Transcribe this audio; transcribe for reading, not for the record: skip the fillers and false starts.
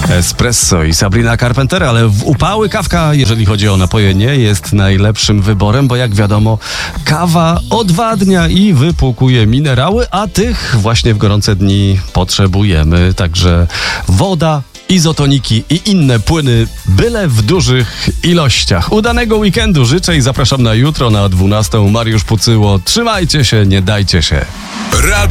Espresso i Sabrina Carpenter, ale w upały kawka, jeżeli chodzi o napoje, nie jest najlepszym wyborem, bo jak wiadomo, kawa odwadnia i wypłukuje minerały, a tych właśnie w gorące dni potrzebujemy. Także woda, izotoniki i inne płyny, byle w dużych ilościach. Udanego weekendu życzę i zapraszam na jutro na 12:00. Mariusz Pucyło. Trzymajcie się, nie dajcie się.